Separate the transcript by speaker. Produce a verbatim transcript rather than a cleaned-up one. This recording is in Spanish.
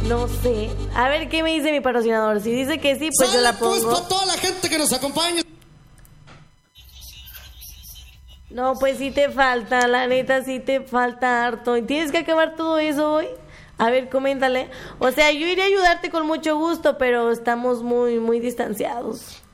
Speaker 1: No sé. A ver qué me dice mi patrocinador. Si dice que sí, pues
Speaker 2: Sale,
Speaker 1: yo la
Speaker 2: pues,
Speaker 1: pongo.
Speaker 2: para toda la gente que nos acompaña.
Speaker 1: No, pues sí te falta, la neta sí te falta harto. ¿Y tienes que acabar todo eso hoy? A ver, coméntale. O sea, yo iré a ayudarte con mucho gusto, pero estamos muy, muy distanciados.